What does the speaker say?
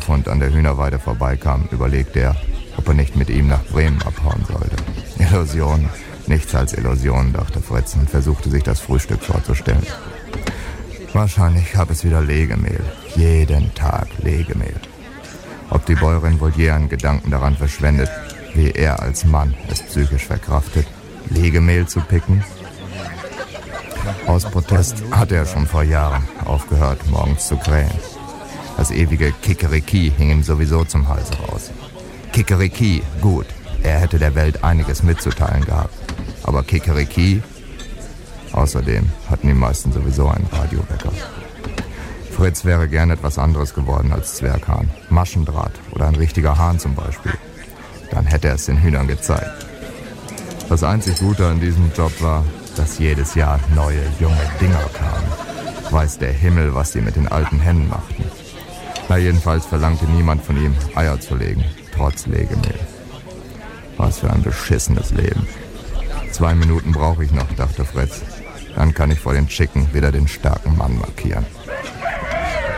Schlafhund an der Hühnerweide vorbeikam, überlegte er, ob er nicht mit ihm nach Bremen abhauen sollte. Illusion, nichts als Illusion, dachte Fritz und versuchte sich das Frühstück vorzustellen. Wahrscheinlich gab es wieder Legemehl. Jeden Tag Legemehl. Ob die Bäuerin wohl je einen Gedanken daran verschwendet, wie er als Mann es psychisch verkraftet, Legemehl zu picken? Aus Protest hatte er schon vor Jahren aufgehört, morgens zu krähen. Das ewige Kikeriki hing ihm sowieso zum Hals raus. Kikeriki, gut, er hätte der Welt einiges mitzuteilen gehabt. Aber Kikeriki? Außerdem hatten die meisten sowieso einen Radiowecker. Fritz wäre gern etwas anderes geworden als Zwerghahn. Maschendraht oder ein richtiger Hahn zum Beispiel. Dann hätte er es den Hühnern gezeigt. Das einzig Gute an diesem Job war, dass jedes Jahr neue, junge Dinger kamen. Weiß der Himmel, was die mit den alten Hennen machten. Na, jedenfalls verlangte niemand von ihm, Eier zu legen, trotz Legemehl. Was für ein beschissenes Leben. 2 Minuten brauche ich noch, dachte Fritz. Dann kann ich vor den Chicken wieder den starken Mann markieren.